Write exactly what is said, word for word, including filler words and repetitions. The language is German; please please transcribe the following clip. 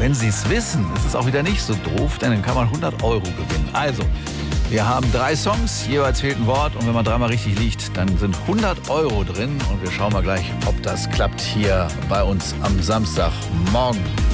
wenn Sie es wissen, ist es auch wieder nicht so doof, denn dann kann man hundert Euro gewinnen. Also, wir haben drei Songs, jeweils fehlt ein Wort und wenn man dreimal richtig liegt, dann sind hundert Euro drin und wir schauen mal gleich, ob das klappt hier bei uns am Samstagmorgen.